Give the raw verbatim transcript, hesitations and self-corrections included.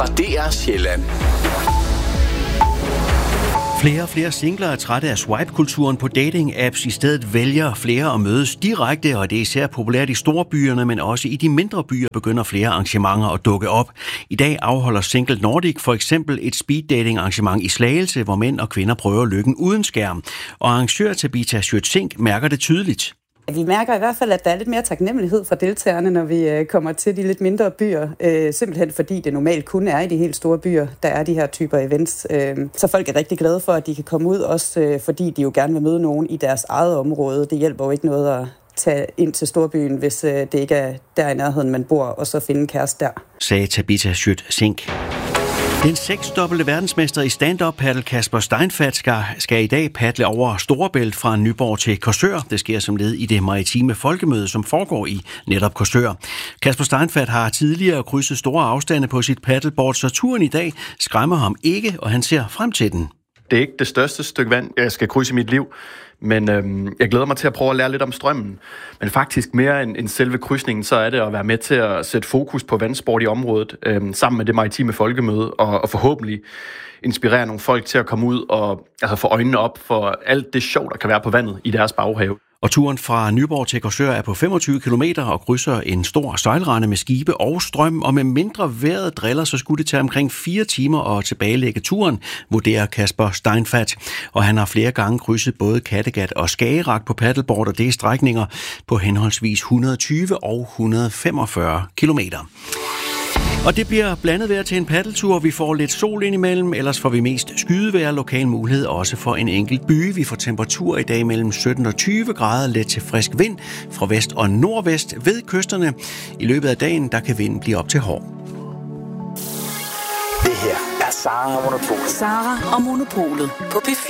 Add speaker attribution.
Speaker 1: fra D R Sjælland.
Speaker 2: Flere og flere singler er trætte af swipe-kulturen på dating-apps. I stedet vælger flere at mødes direkte, og det er især populært i storbyerne, men også i de mindre byer begynder flere arrangementer at dukke op. I dag afholder Single Nordic for eksempel et speed-dating-arrangement i Slagelse, hvor mænd og kvinder prøver lykken uden skærm. Og arrangør Tabitha Schøtz-Sink mærker det tydeligt.
Speaker 3: Vi mærker i hvert fald, at der er lidt mere taknemmelighed fra deltagerne, når vi kommer til de lidt mindre byer. Øh, simpelthen fordi det normalt kun er i de helt store byer, der er de her typer events. Øh, så folk er rigtig glade for, at de kan komme ud, også øh, fordi de jo gerne vil møde nogen i deres eget område. Det hjælper jo ikke noget at tage ind til storbyen, hvis øh, det ikke er der i nærheden, man bor, og så finde en kæreste der.
Speaker 2: Sagde Tabitha Schøtz-Sink. Den seksdobbelte verdensmester i stand-up paddle Kasper Steinfath skal, skal i dag paddle over Storebælt fra Nyborg til Korsør. Det sker som led i det maritime folkemøde, som foregår i netop Korsør. Kasper Steinfath har tidligere krydset store afstande på sit paddleboard, så turen i dag skræmmer ham ikke, og han ser frem til den.
Speaker 4: Det er ikke det største stykke vand, jeg skal krydse i mit liv, men øhm, jeg glæder mig til at prøve at lære lidt om strømmen. Men faktisk mere end, end selve krydsningen, så er det at være med til at sætte fokus på vandsport i området, øhm, sammen med det maritime folkemøde, og, og forhåbentlig inspirere nogle folk til at komme ud og altså, få øjnene op for alt det sjov, der kan være på vandet i deres baghave.
Speaker 2: Og turen fra Nyborg til Korsør er på femogtyve kilometer og krydser en stor sejlrende med skibe og strøm, og med mindre vejret driller, så skulle det tage omkring fire timer at tilbagelægge turen, vurderer Kasper Steinfath. Og han har flere gange krydset både Kattegat og Skagerrak på paddleboard, og det er strækninger på henholdsvis et hundrede og tyve og et hundrede og femogfyrre kilometer. Og det bliver blandet vejr til en paddeltur. Vi får lidt sol indimellem, ellers får vi mest skydevejr, lokal mulighed også for en enkelt by. Vi får temperatur i dag mellem sytten og tyve grader, let til frisk vind fra vest og nordvest ved kysterne. I løbet af dagen, der kan vinden blive op til hård.
Speaker 1: Det her er Sara og Monopolet.
Speaker 5: Sara og Monopolet på P fire.